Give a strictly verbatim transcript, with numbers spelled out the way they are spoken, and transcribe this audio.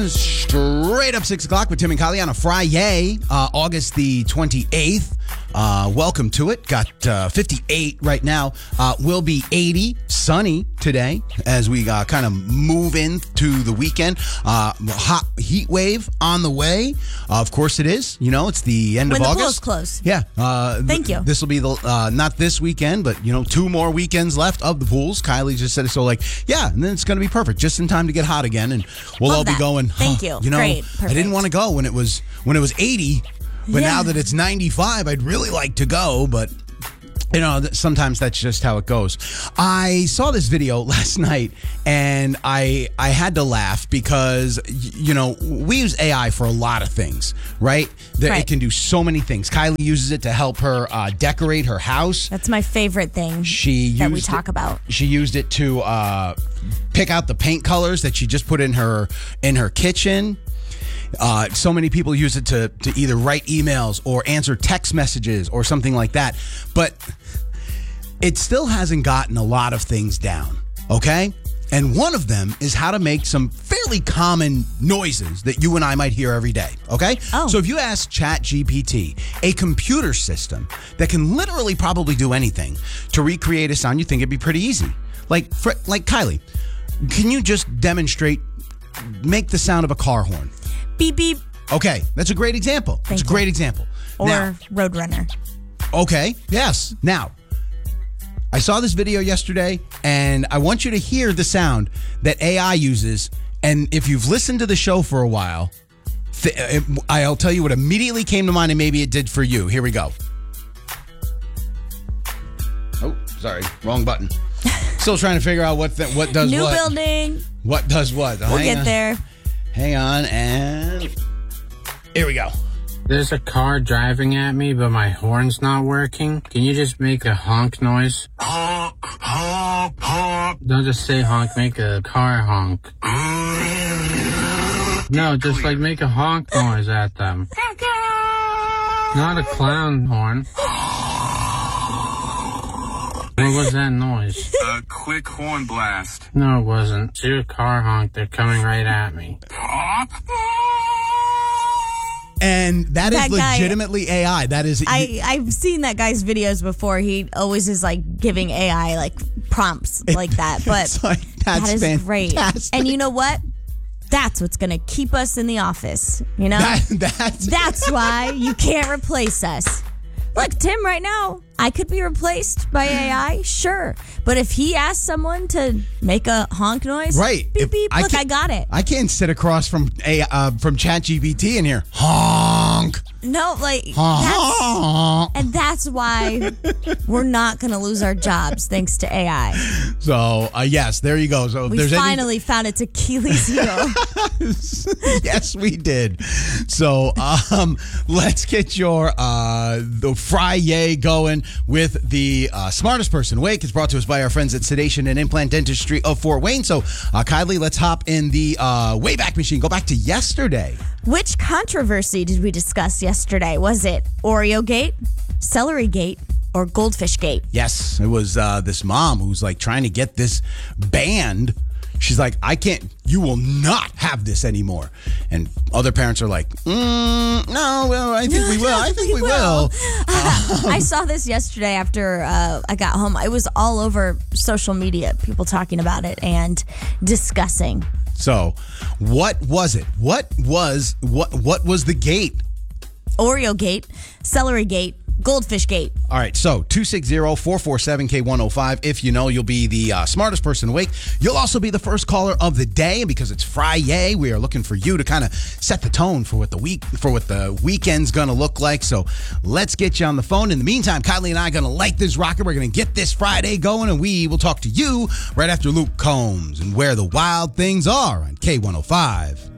on straight up six o'clock with Tim and Kylie on a Friday, uh, August the twenty-eighth. Uh, welcome to it. Got uh, fifty-eight right now. Uh, will be eighty, sunny today as we uh, kind of move into the weekend. Uh, hot heat wave on the way. Uh, of course it is. You know, it's the end when of the August. Pool's closed. Yeah. Uh, Thank th- you. This will be the uh, not this weekend, but you know, two more weekends left of the pools. Kylie just said it, so like, yeah, and then it's going to be perfect, just in time to get hot again, and we'll Love all be that. going. Thank huh, you. You know, Great. I Perfect. didn't want to go when it was when it was eighty. But Yeah. now that it's ninety-five, I'd really like to go, but you know, th- sometimes that's just how it goes. I saw this video last night and I I had to laugh because, y- you know, we use A I for a lot of things, right? That Right. It can do so many things. Kylie uses it to help her uh, decorate her house. That's my favorite thing She that we used talk it, about. She used it to uh, pick out the paint colors that she just put in her in her kitchen. Uh, so many people use it to, to either write emails or answer text messages or something like that. But it still hasn't gotten a lot of things down, okay? And one of them is how to make some fairly common noises that you and I might hear every day, okay? Oh. So if you ask ChatGPT, a computer system that can literally probably do anything, to recreate a sound, you think it'd be pretty easy. Like, for, like Kylie, can you just demonstrate, make the sound of a car horn? Beep, beep. Okay, that's a great example. Thank That's a you. great example. Or Now, Roadrunner. okay, yes. Now, I saw this video yesterday, and I want you to hear the sound that A I uses. And if you've listened to the show for a while, th- it, I'll tell you what immediately came to mind, and maybe it did for you. Here we go. Oh, sorry, wrong button. Still trying to figure out what th- what does New what. building. What does what? We'll Hang get on. there. Hang on, and here we go. There's a car driving at me, but my horn's not working. Can you just make a honk noise? Honk, honk, honk. Don't just say honk, make a car honk. No, just like make a honk noise at them. Not a clown horn. What was that noise? A quick horn blast. No, it wasn't. Do a car honk. They're coming right at me. And that is That guy- legitimately A I. That is. I, I've seen that guy's videos before. He always is like giving A I like prompts like that. But It's like, that's that is great. fantastic. And you know what? That's what's going to keep us in the office. You know? That, that's That's why you can't replace us. Look, Tim, right now, I could be replaced by A I, sure. But if he asks someone to make a honk noise, right. beep, If beep, look, can't- I got it. I can't sit across from a uh, from ChatGPT in here. Honk. No, like, that's, Honk. and that's why we're not going to lose our jobs thanks to A I. So uh, yes, there you go. So if We there's finally found its Achilles heel. any, yes, we did. So um, let's get your uh, the Friday going with the uh, smartest person awake. It's brought to us by our friends at Sedation and Implant Dentistry of Fort Wayne. So uh, Kylie, let's hop in the uh, Wayback Machine. Go back to yesterday. Which controversy did we discuss yesterday? Was it Oreo Gate, Celery Gate, or Goldfish Gate? Yes, it was uh, this mom who's like trying to get this banned. She's like, I can't, you will not have this anymore. And other parents are like, mm, no, well, I think we will. I think we will. I saw this yesterday after uh, I got home. It was all over social media, people talking about it and discussing. So, what was it? What was what what was the gate? Oreo Gate, Celery Gate, Goldfish Gate. All right, so two six zero, four four seven, K one oh five. If you know, you'll be the uh, smartest person awake. You'll also be the first caller of the day. And because it's Friday, we are looking for you to kind of set the tone for what the week for what the weekend's going to look like. So let's get you on the phone. In the meantime, Kylie and I are going to light this rocket. We're going to get this Friday going, and we will talk to you right after Luke Combs and Where the Wild Things Are on K one oh five.